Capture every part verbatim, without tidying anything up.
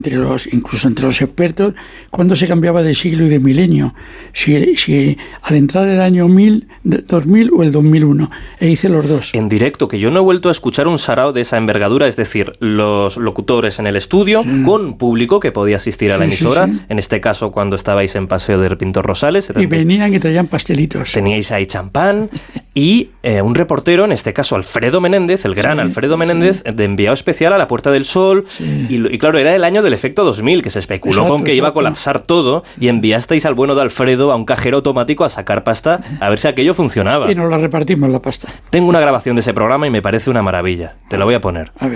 entre los, incluso entre los expertos, cuándo se cambiaba de siglo y de milenio, si, si al entrar el año mil, dos mil o el dos mil uno, e hice los dos. En directo, que yo no he vuelto a escuchar un sarao de esa envergadura, es decir, los locutores en el estudio, sí, con público que podía asistir a la sí, emisora, sí, sí. En este caso cuando estabais en Paseo del Pintor Rosales. Y venían y traían pastelitos. Teníais ahí champán y eh, un reportero, en este caso Alfredo Menéndez, el gran sí, Alfredo Menéndez, sí. de enviado especial a la Puerta del Sol, sí. y, y claro, era el año del efecto dos mil, que se especuló exacto, con que exacto. iba a colapsar todo, y enviasteis al bueno de Alfredo a un cajero automático a sacar pasta a ver si aquello funcionaba. Y nos la repartimos la pasta. Tengo una grabación de ese programa y me parece una maravilla. Te la voy a poner. A ver.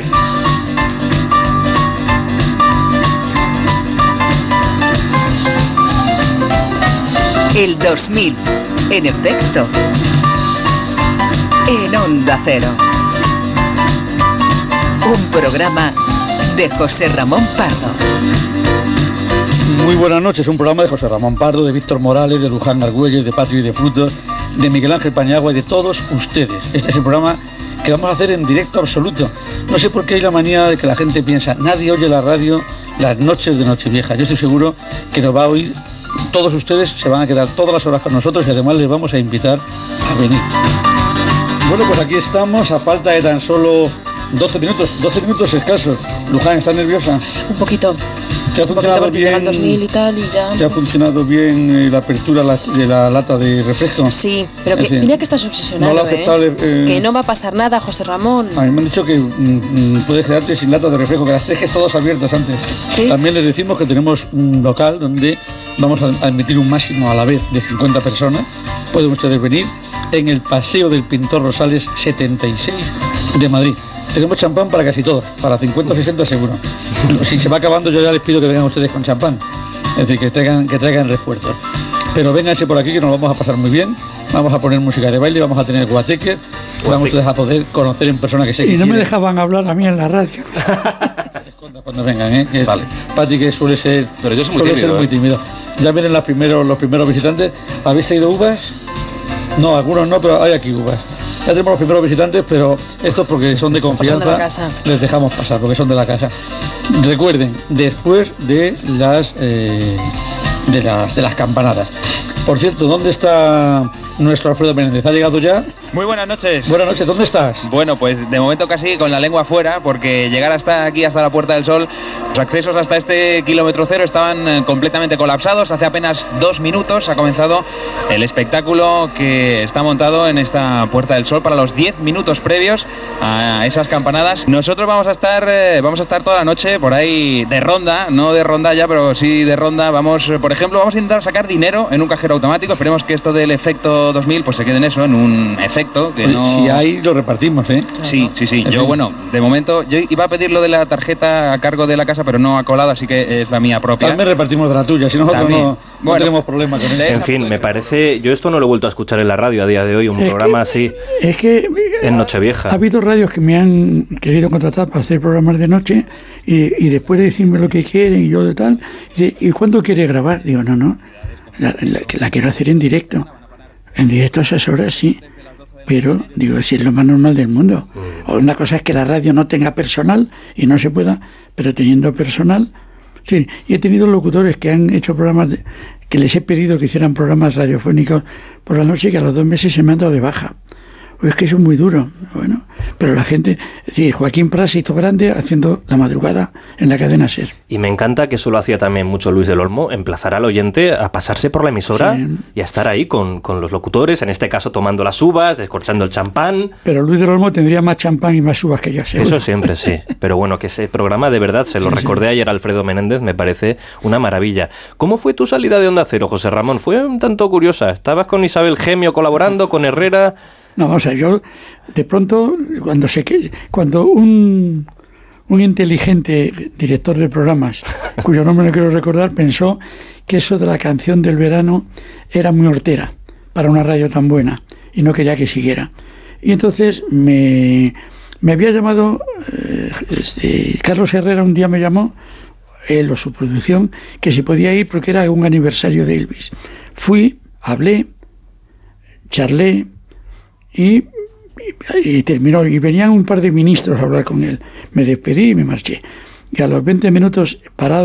El dos mil, en efecto, en Onda Cero. Un programa de José Ramón Pardo. Muy buenas noches, un programa de José Ramón Pardo, de Víctor Morales, de Luján Argüelles, de Patri de Frutos, de Miguel Ángel Pañagua y de todos ustedes. Este es el programa que vamos a hacer en directo absoluto. No sé por qué hay la manía de que la gente piensa, nadie oye la radio las noches de Nochevieja. Yo estoy seguro que nos va a oír, todos ustedes se van a quedar todas las horas con nosotros y además les vamos a invitar a venir. Bueno, pues aquí estamos a falta de tan solo doce minutos, doce minutos escasos. Luján, ¿estás nerviosa? Un poquito. ¿Te ha funcionado bien? dos mil y tal y ya. ¿Te ha funcionado bien eh, la apertura la, de la lata de refresco? Sí, pero que, mira que estás obsesionado, no aceptable, ¿eh? Eh, que no va a pasar nada, José Ramón. A mí me han dicho que mm, puedes quedarte sin lata de refresco, que las dejes todas abiertas antes. ¿Sí? También les decimos que tenemos un local donde vamos a admitir un máximo a la vez de cincuenta personas. Pueden ustedes venir en el Paseo del Pintor Rosales setenta y seis de Madrid. Tenemos champán para casi todos, para cincuenta o sesenta seguro. Si se va acabando, yo ya les pido que vengan ustedes con champán. Es decir, que traigan, que traigan refuerzos. Pero vénganse por aquí que nos lo vamos a pasar muy bien. Vamos a poner música de baile, vamos a tener guateque. Vamos ustedes a poder conocer en persona que se Y no me dejaban hablar a mí en la radio. Cuando vengan, ¿eh? Que vale. Pati, que suele ser, Pero yo soy muy suele tímido, ser muy ¿eh? tímido. Ya vienen los primeros, los primeros visitantes. ¿Habéis traído uvas? No, algunos no, pero hay aquí uvas. Ya tenemos los primeros visitantes, pero estos porque son de confianza, son de la casa. Les dejamos pasar porque son de la casa. Recuerden, después de las, eh, de las de las campanadas. Por cierto, ¿dónde está nuestro Alfredo Menéndez? ¿Ha llegado ya? Muy buenas noches. Buenas noches, ¿dónde estás? Bueno, pues de momento casi con la lengua afuera, porque llegar hasta aquí, hasta la Puerta del Sol, los accesos hasta este kilómetro cero estaban completamente colapsados. Hace apenas dos minutos ha comenzado el espectáculo que está montado en esta Puerta del Sol para los diez minutos previos a esas campanadas. Nosotros vamos a estar eh, vamos a estar toda la noche por ahí de ronda, no de rondalla, pero sí de ronda. Vamos, por ejemplo, vamos a intentar sacar dinero en un cajero automático. Esperemos que esto del efecto dos mil pues se quede en eso, en un efecto. Que no... Si hay, lo repartimos, ¿eh? Sí, sí, sí. Yo, bueno, de momento, yo iba a pedir lo de la tarjeta a cargo de la casa, pero no ha colado, así que es la mía propia. También repartimos de la tuya, si nosotros También. no, no bueno, tenemos problema con eso. En fin, me parece... Yo esto no lo he vuelto a escuchar en la radio a día de hoy, un es programa que, así, es que en Nochevieja. Ha habido radios que me han querido contratar para hacer programas de noche y, y después de decirme lo que quieren y yo de tal, y, ¿y cuándo quiere grabar? Digo, no, no, la, la, la quiero hacer en directo. En directo a esas horas, sí. Pero, digo, si es lo más normal del mundo. O una cosa es que la radio no tenga personal y no se pueda, pero teniendo personal... Sí, y he tenido locutores que han hecho programas, de, que les he pedido que hicieran programas radiofónicos por la noche y que a los dos meses se me han dado de baja. Pues es que eso es muy duro. Bueno, pero la gente... Sí, Joaquín Prat se hizo grande haciendo la madrugada en la cadena SER. Y me encanta que eso lo hacía también mucho Luis del Olmo, emplazar al oyente a pasarse por la emisora sí. y a estar ahí con, con los locutores, en este caso tomando las uvas, descorchando el champán. Pero Luis del Olmo tendría más champán y más uvas que yo, seguro. Eso siempre, sí. Pero bueno, que ese programa de verdad, se lo sí, recordé sí. ayer a Alfredo Menéndez, me parece una maravilla. ¿Cómo fue tu salida de Onda Cero, José Ramón? Fue un tanto curiosa. ¿Estabas con Isabel Gemio colaborando, con Herrera...? No, vamos a ver, yo de pronto, cuando sé que cuando un, un inteligente director de programas, cuyo nombre no quiero recordar, pensó que eso de la canción del verano era muy hortera para una radio tan buena y no quería que siguiera. Y entonces me, me había llamado, eh, este, Carlos Herrera un día me llamó, él o su producción, que si podía ir porque era un aniversario de Elvis. Fui, hablé, charlé, Y, y, y terminó, y venían un par de ministros a hablar con él. Me despedí y me marché. que a los veinte minutos parado